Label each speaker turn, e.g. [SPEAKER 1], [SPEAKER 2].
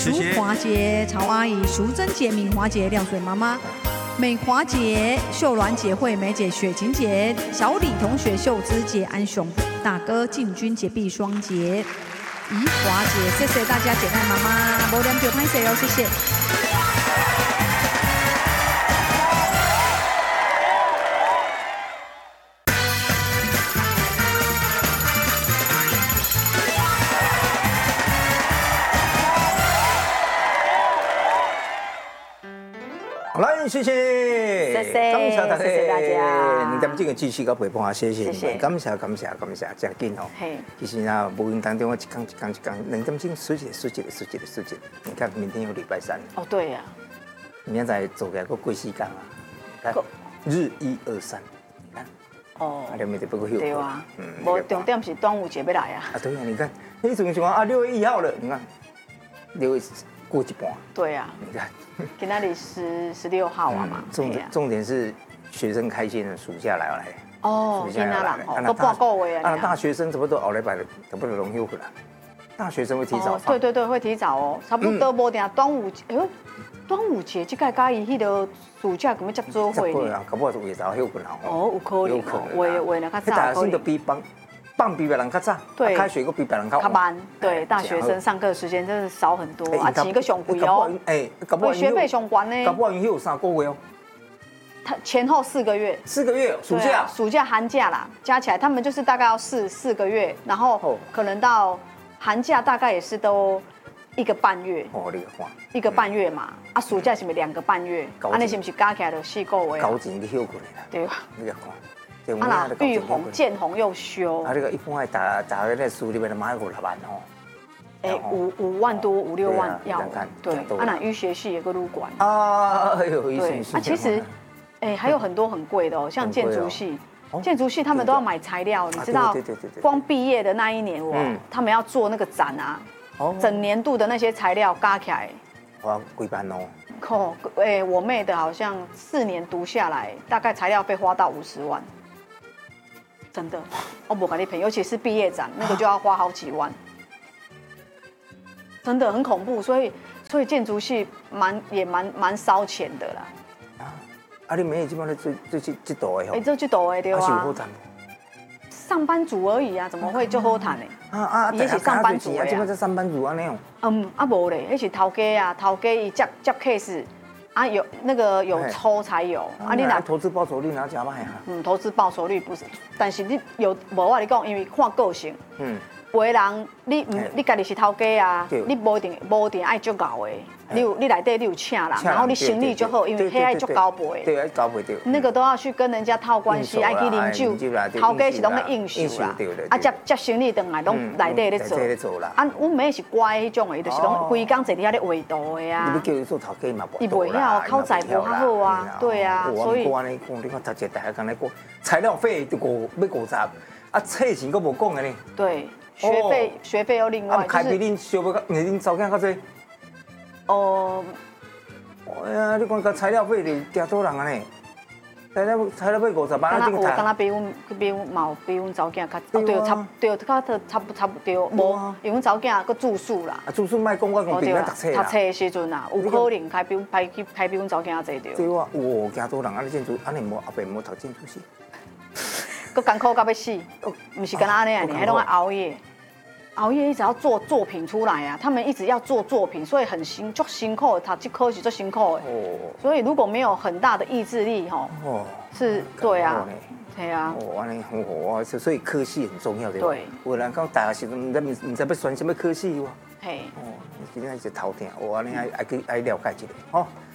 [SPEAKER 1] 淑华姐、曹阿姨、淑珍姐、敏华姐、亮水妈妈、美华姐、秀鸾姐、惠美姐、雪晴姐、小李同学、秀芝姐、安雄大哥、进军姐、碧双姐、怡华姐，谢谢大家，姐爱妈妈，无念就拍谁哦，谢谢。
[SPEAKER 2] 来，谢谢，
[SPEAKER 3] 谢谢，
[SPEAKER 2] 感谢大家，
[SPEAKER 3] 谢谢大家。
[SPEAKER 2] 你咱们这个继续到陪伴，谢谢你们，感谢，真紧哦。其实呢，无形当中我一天，2点钟输一个。你看，明天有礼拜3。
[SPEAKER 3] 哦，对呀。
[SPEAKER 2] 明天再做个过时间啊，看日1、2、3，你看。哦。啊，明天不过休。
[SPEAKER 3] 对啊。无重点是端午节要来啊。
[SPEAKER 2] 啊，对啊，你看，你总想啊，6月1号了，你看，6月过一半。对
[SPEAKER 3] 啊。你看。今天里16号啊嘛，
[SPEAKER 2] 重点是学生开心了，暑假来了。
[SPEAKER 3] 哦，今天啦，都半个月啊。
[SPEAKER 2] 大学生怎么都后礼拜都不能容休回来？大学生会提早放。
[SPEAKER 3] 对，会提早哦，差不多无定端午节，端午节这个甲伊迄个暑假咁样接做伙呢？
[SPEAKER 2] 搞不好是为啥休困啊？
[SPEAKER 3] 哦，有可能哦，为了较早。
[SPEAKER 2] 大学生都比放比别人较早，
[SPEAKER 3] 对，
[SPEAKER 2] 开学个比别人较
[SPEAKER 3] 慢。对，大学生上课时间真是少很多啊，钱个上贵哦。为学费上关呢。
[SPEAKER 2] 搞不好有3个月哦。
[SPEAKER 3] 他前后4个月。
[SPEAKER 2] 4个月，
[SPEAKER 3] 暑假寒假啦，加起来他们就是大概要4个月，然后可能到寒假大概也是都1个半月。
[SPEAKER 2] 哦，你看。
[SPEAKER 3] 1个半月嘛，啊，暑假是不是2个半月？啊，你是不是加起来就4个月？
[SPEAKER 2] 高钱你休困啦。
[SPEAKER 3] 对吧？
[SPEAKER 2] 你看。
[SPEAKER 3] 啊啦，玉红见红又羞。
[SPEAKER 2] 啊，这个一般大个在书里面买5、6万
[SPEAKER 3] 哦。5万多5、6万要。对。啊，那医学系有个入管。
[SPEAKER 2] 啊，有医生系。
[SPEAKER 3] 啊，其实，还有很多很贵的哦，像建筑系，他们都要买材料，你知道？光毕业的那一年，他们要做那个展啊，整年度的那些材料加起来，
[SPEAKER 2] 哇，贵班哦。
[SPEAKER 3] 我妹的好像4年读下来，大概材料费花到50万。真的，我不跟你骗，尤其是毕业展，那个就要花好几万，真的很恐怖。所以建筑系蛮烧钱的啦。
[SPEAKER 2] 啊，你妹基本上最多的哦。
[SPEAKER 3] 这多的对啊。
[SPEAKER 2] 是有好谈。
[SPEAKER 3] 上班族而已啊，怎么会就好谈呢？
[SPEAKER 2] 也
[SPEAKER 3] 是上班族啊。
[SPEAKER 2] 基本上上班族安尼哦。
[SPEAKER 3] 无嘞，那是头家啊，头家伊接 case。啊，有抽才有
[SPEAKER 2] 啊！你拿投资报酬率拿加卖啊？
[SPEAKER 3] 投资报酬率不是，但是你有无我跟你讲，因为看个性。有的人你家己是头家啊，你无一定爱足够的，你内底你有请人，然后你生意就好，因为迄爱足高倍。
[SPEAKER 2] 对，高倍对。
[SPEAKER 3] 那个都要去跟人家套关系，爱去啉酒，头家是拢咧应酬啦。啊，接生意回来拢内底咧做。啊，阮妹是乖迄种的，伊就是拢规工坐伫遐咧画图的啊。
[SPEAKER 2] 你要叫伊做头家嘛？
[SPEAKER 3] 伊袂晓，口才无较好啊，对啊，所以。
[SPEAKER 2] 我安尼讲，你看读一个大学，刚才讲材料费就要50，啊，册钱佫无讲的呢。对。学费又另外， 开比恁收要，恁早间较济。哎呀，你讲个材料费就惊多人啊呢？材料费50万，
[SPEAKER 3] 啊，我刚才比阮嘛比阮早间较，对，差不多，无，因为阮早间佮住宿啦。
[SPEAKER 2] 啊，住宿莫讲，我讲比咱读册
[SPEAKER 3] 啦。读册的时阵啊，有可能开比阮早间较济着。
[SPEAKER 2] 对啊，哇，惊多人啊！你建筑，安尼无后边无读建筑系。
[SPEAKER 3] 佮艰苦到要死，不是跟他那样，你还拢爱熬夜。熬夜一直要做作品出来啊，他们一直要做作品，所以很辛苦，读这科是最辛苦的。所以如果没有很大的意志力，是，对啊，对啊。
[SPEAKER 2] 安尼哇，所以科系很重要，对吧？对。有人讲大学时阵，唔知要选什么科系哇？嘿。今天是头疼，我安尼爱了解一下，